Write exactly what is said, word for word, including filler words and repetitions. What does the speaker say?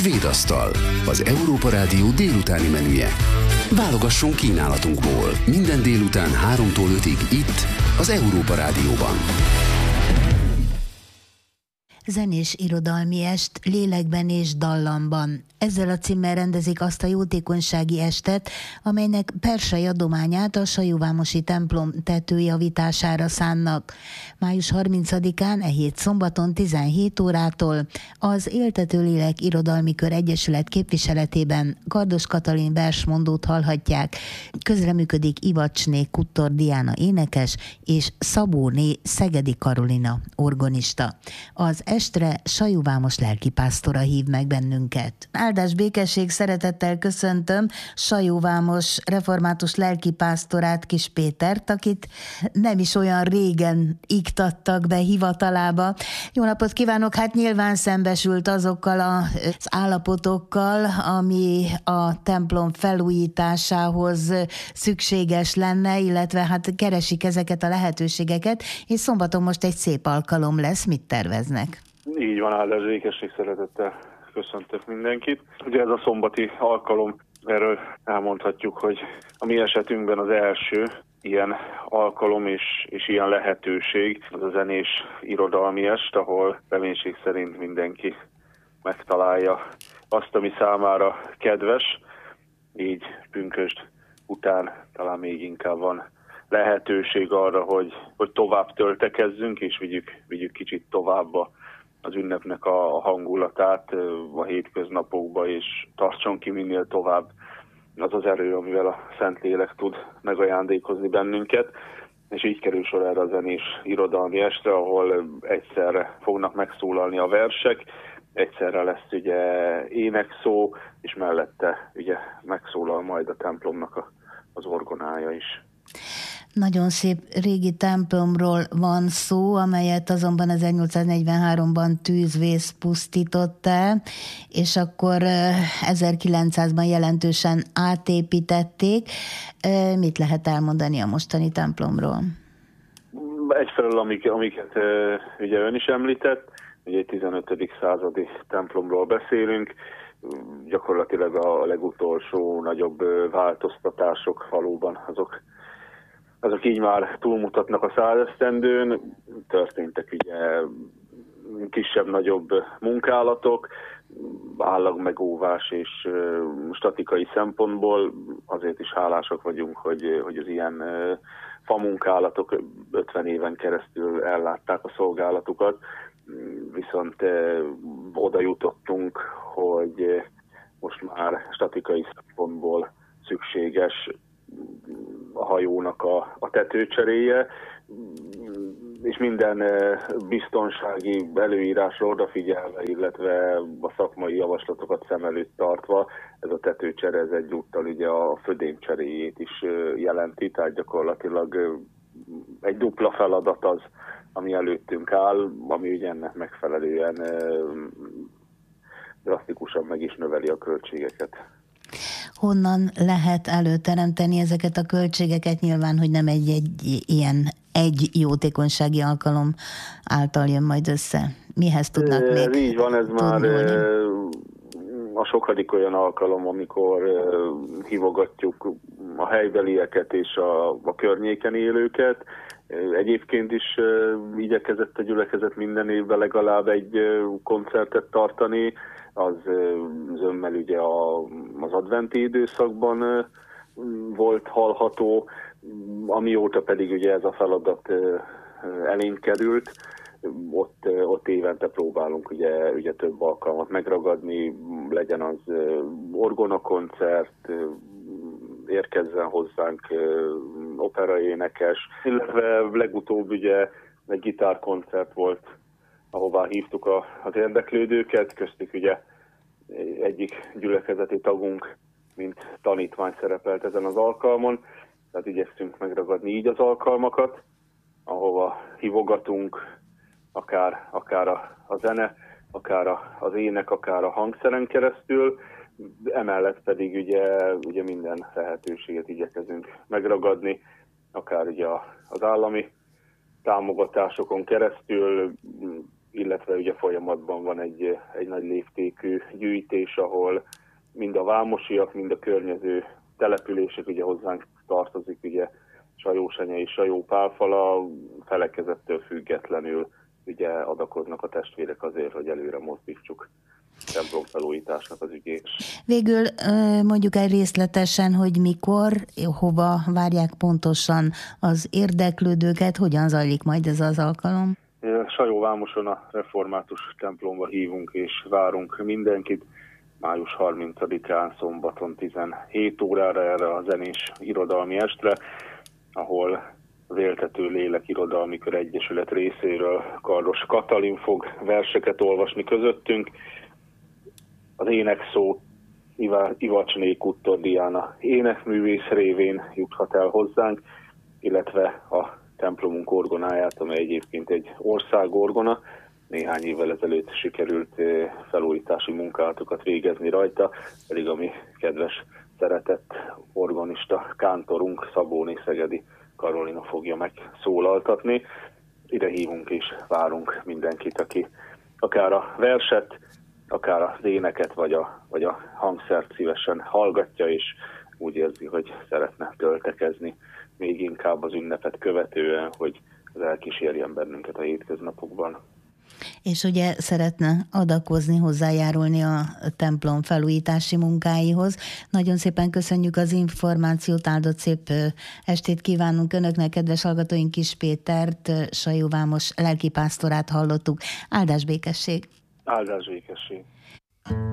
Svéd asztal, az Európa Rádió délutáni menüje. Válogasson kínálatunkból minden délután háromtól ötig itt, az Európa Rádióban. Zenés irodalmi est lélekben és dallamban. Ezzel a címmel rendezik azt a jótékonysági estet, amelynek persei adományát a Sajóvámosi templom tetőjavítására szánnak. május harmincadikán, e hét szombaton tizenhét órától az Éltető Lélek Irodalmi Kör Egyesület képviseletében Kardos Katalin versmondót hallhatják. Közreműködik Ivacsné Kuttor Diana énekes és Szabóné Szegedi Karolina orgonista. Az estre Sajóvámos lelkipásztora hív meg bennünket. Áldás békesség, szeretettel köszöntöm Sajóvámos református lelkipásztorát, Kis Pétert, akit nem is olyan régen iktattak be hivatalába. Jó napot kívánok! Hát nyilván szembesült azokkal az állapotokkal, ami a templom felújításához szükséges lenne, illetve hát keresik ezeket a lehetőségeket, és szombaton most egy szép alkalom lesz. Mit terveznek? Így van, áldás békesség, szeretettel köszöntök mindenkit. Ugye ez a szombati alkalom, erről elmondhatjuk, hogy a mi esetünkben az első ilyen alkalom és, és ilyen lehetőség, az a zenés irodalmi est, ahol reménység szerint mindenki megtalálja azt, ami számára kedves, így pünkösd után talán még inkább van lehetőség arra, hogy, hogy tovább töltekezzünk, és vigyük, vigyük kicsit tovább az ünnepnek a hangulatát a hétköznapokba, és tartson ki minél tovább az az erő, amivel a Szentlélek tud megajándékozni bennünket. És így kerül sor erre a zenés irodalmi estre, ahol egyszerre fognak megszólalni a versek, egyszerre lesz ugye énekszó, és mellette ugye megszólal majd a templomnak a, az orgonája is. Nagyon szép régi templomról van szó, amelyet azonban ezernyolcszáznegyvenháromban tűzvész pusztított el, és akkor ezerkilencszázban jelentősen átépítették. Mit lehet elmondani a mostani templomról? Egyfelől, amik, amiket ugye ön is említett, ugye egy tizenötödik századi templomról beszélünk, gyakorlatilag a legutolsó nagyobb változtatások valóban azok azok így már túlmutatnak a százesztendőn, történtek ugye kisebb-nagyobb munkálatok, állagmegóvás és statikai szempontból azért is hálásak vagyunk, hogy, hogy az ilyen famunkálatok ötven éven keresztül ellátták a szolgálatukat, viszont oda jutottunk, hogy most már statikai szempontból szükséges a hajónak a, a tetőcseréje, és minden biztonsági előírásra odafigyelve, illetve a szakmai javaslatokat szem előtt tartva, ez a tetőcsere ez egyúttal ugye a födém cseréjét is jelenti, tehát gyakorlatilag egy dupla feladat az, ami előttünk áll, ami ugye ennek megfelelően drasztikusan meg is növeli a költségeket. Honnan lehet előteremteni ezeket a költségeket? Nyilván, hogy nem egy, egy ilyen egy jótékonysági alkalom által jön majd össze. Mihez tudnak e, még Így van, ez tudni? már e, a sokadik olyan alkalom, amikor e, hívogatjuk a helybelieket és a, a környéken élőket. Egyébként is e, igyekezett a gyülekezet minden évben legalább egy e, koncertet tartani, az zömmel ugye a, az adventi időszakban volt hallható, amióta pedig ugye ez a feladat elénk került, ott, ott évente próbálunk ugye, ugye több alkalmat megragadni, legyen az orgonakoncert, érkezzen hozzánk operaénekes, illetve legutóbb ugye egy gitárkoncert volt, ahová hívtuk a, az érdeklődőket, köztük ugye egyik gyülekezeti tagunk, mint tanítvány szerepelt ezen az alkalmon, tehát igyekszünk megragadni így az alkalmakat, ahova hívogatunk, akár, akár a, a zene, akár a, az ének, akár a hangszeren keresztül, emellett pedig ugye, ugye minden lehetőséget igyekezünk megragadni, akár ugye az állami támogatásokon keresztül, illetve ugye folyamatban van egy, egy nagy léptékű gyűjtés, ahol mind a vámosiak, mind a környező települések, ugye hozzánk tartozik, ugye Sajósanya és Sajópálfala, felekezettől függetlenül ugye adakoznak a testvérek azért, hogy előre mozdítsuk templom felújításnak az ügyét. Végül mondjuk el részletesen, hogy mikor, hova várják pontosan az érdeklődőket, hogyan zajlik majd ez az alkalom? Sajóvámoson a református templomba hívunk és várunk mindenkit. május harmincadikán szombaton tizenhét órára erre a zenés irodalmi estre, ahol az Éltető Lélek Irodalmi Kör Egyesület részéről Kardos Katalin fog verseket olvasni közöttünk. Az énekszó Ivacsné Kuttor Diana énekművész révén juthat el hozzánk, illetve a templomunk orgonáját, amely egyébként egy országorgona. Néhány évvel ezelőtt sikerült felújítási munkálatokat végezni rajta, pedig a mi kedves, szeretett organista kántorunk, Szabóné Szegedi Karolina fogja megszólaltatni. Ide hívunk és várunk mindenkit, aki akár a verset, akár az éneket, vagy a, vagy a hangszert szívesen hallgatja, és úgy érzi, hogy szeretne töltekezni még inkább az ünnepet követően, hogy az elkísérjen bennünket a hétköznapokban. És ugye szeretne adakozni, hozzájárulni a templom felújítási munkáihoz. Nagyon szépen köszönjük az információt, áldott szép estét kívánunk Önöknek, kedves hallgatóink. Kis Pétert, Sajóvámos lelkipásztorát hallottuk. Áldás békesség! Áldás békesség!